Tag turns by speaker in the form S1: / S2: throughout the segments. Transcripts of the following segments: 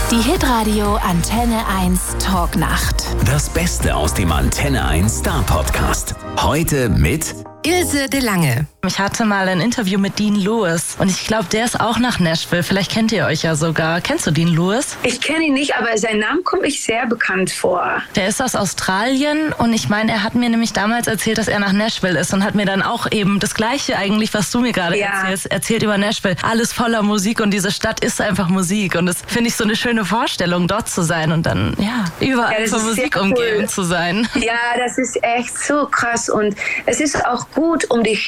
S1: Die Hitradio Antenne 1 Talknacht.
S2: Das Beste aus dem Antenne 1 Star Podcast. Heute mit
S3: Ilse de Lange.
S4: Ich hatte mal ein Interview mit Dean Lewis und ich glaube, der ist auch nach Nashville. Vielleicht kennt ihr euch ja sogar. Kennst du Dean Lewis?
S5: Ich kenne ihn nicht, aber sein Name kommt mir sehr bekannt vor.
S4: Der ist aus Australien und ich meine, er hat mir nämlich damals erzählt, dass er nach Nashville ist und hat mir dann auch eben das Gleiche eigentlich, was du mir gerade erzählst, erzählt über Nashville. Alles voller Musik und diese Stadt ist einfach Musik und das finde ich so eine schöne Vorstellung, dort zu sein und dann überall von Musik umgeben zu sein.
S5: Ja, das ist echt so krass und es ist auch gut, um dich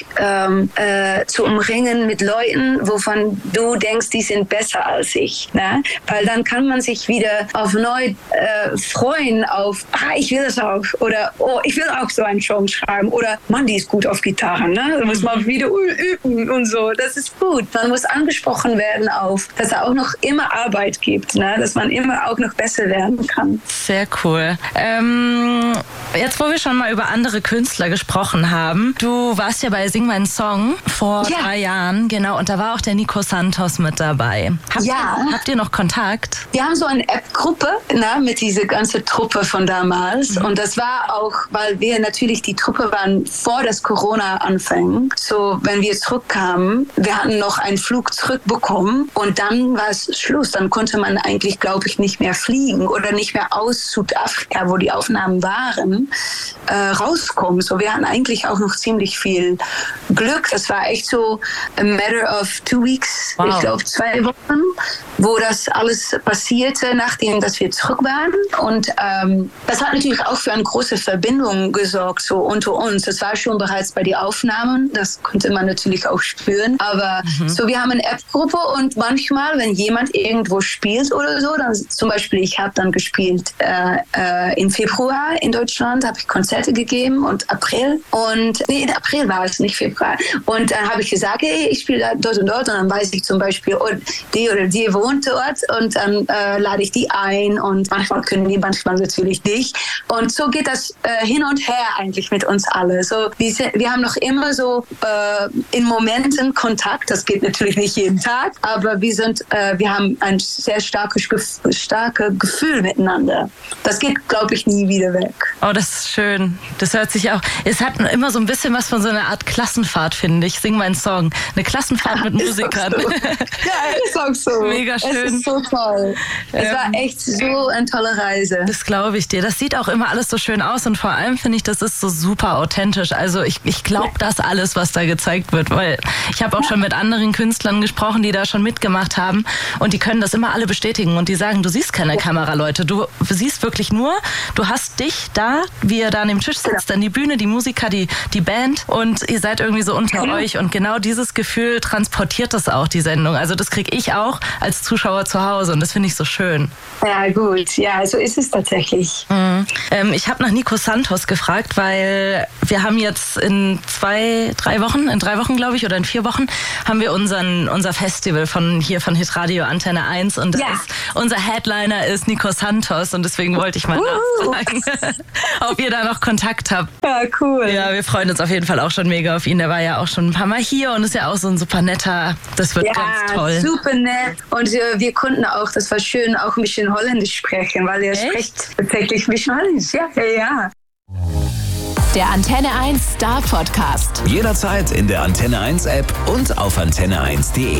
S5: zu umringen mit Leuten, wovon du denkst, die sind besser als ich. Ne? Weil dann kann man sich wieder auf neu freuen auf, ich will das auch. Oder, ich will auch so einen Song schreiben. Oder, Mann, die ist gut auf Gitarre. Ne? Da muss man wieder üben und so. Das ist gut. Man muss angesprochen werden auf, dass es auch noch immer Arbeit gibt. Ne? Dass man immer auch noch besser werden kann.
S4: Sehr cool. Jetzt, wo wir schon mal über andere Künstler gesprochen haben, du warst ja bei Sing meinen Song vor 3 Jahren, genau, und da war auch der Nico Santos mit dabei. Habt ihr noch Kontakt?
S5: Wir haben so eine App-Gruppe mit dieser ganzen Truppe von damals und das war auch, weil wir natürlich die Truppe waren vor das Corona-Anfang. So, wenn wir zurückkamen, wir hatten noch einen Flug zurückbekommen und dann war es Schluss. Dann konnte man eigentlich, glaube ich, nicht mehr fliegen oder nicht mehr aus Südafrika, wo die Aufnahmen waren, rauskommen. So, wir hatten eigentlich auch noch ziemlich viel Glück. Das war echt so a matter of 2 weeks, ich glaube 2 Wochen, wo das alles passierte, nachdem dass wir zurück waren. Und das hat natürlich auch für eine große Verbindung gesorgt, so unter uns. Das war schon bereits bei den Aufnahmen, das konnte man natürlich auch spüren. Aber so, wir haben eine App-Gruppe und manchmal, wenn jemand irgendwo spielt oder so, dann zum Beispiel, ich habe dann gespielt im Februar in Deutschland, habe ich Konzerte gegeben und April. Und in April war es, nicht Februar. Und dann habe ich gesagt, hey, ich spiele dort und dort. Und dann weiß ich zum Beispiel, die oder die wohnt dort. Und dann lade ich die ein. Und manchmal können die, manchmal natürlich nicht. Und so geht das hin und her eigentlich mit uns alle. So, wir haben noch immer so in Momenten Kontakt. Das geht natürlich nicht jeden Tag. Aber wir haben ein sehr starkes Gefühl miteinander. Das geht, glaube ich, nie wieder weg.
S4: Oh, das ist schön. Das hört sich auch... Es hat immer so ein bisschen was von so einer Art Klassenfahrt, finde ich. Sing meinen Song. Eine Klassenfahrt mit Musikern.
S5: So. Ja, ist auch so.
S4: Mega schön.
S5: Es ist so toll. Es war echt so eine tolle Reise.
S4: Das glaube ich dir. Das sieht auch immer alles so schön aus und vor allem finde ich, das ist so super authentisch. Also ich glaube das alles, was da gezeigt wird, weil ich habe auch schon mit anderen Künstlern gesprochen, die da schon mitgemacht haben und die können das immer alle bestätigen und die sagen, du siehst keine Kamera, Leute. Du siehst wirklich nur, du hast dich da, wie ihr da an dem Tisch sitzt, dann die Bühne, die Musiker, die Band und ihr seid irgendwie so unter euch und genau dieses Gefühl transportiert das auch, die Sendung. Also das kriege ich auch als Zuschauer zu Hause und das finde ich so schön.
S5: Ja, gut. Ja, so ist es tatsächlich.
S4: Ich habe nach Nico Santos gefragt, weil wir haben jetzt in 3 Wochen, glaube ich, oder in 4 Wochen, haben wir unser Festival von Hitradio Antenne 1 und unser Headliner ist Nico Santos und deswegen wollte ich mal nachfragen, ob ihr da noch Kontakt habt.
S5: Ja, cool.
S4: Ja, wir freuen uns auf jeden Fall auch schon mega auf ihn. Der war ja auch schon ein paar Mal hier und ist ja auch so ein super netter. Das wird ganz toll.
S5: Ja, super nett. Und wir konnten auch, das war schön, auch ein bisschen Holländisch sprechen, weil er spricht tatsächlich ein bisschen Holländisch. Ja.
S1: Der Antenne 1 Star Podcast.
S2: jederzeit in der Antenne 1 App und auf antenne1.de.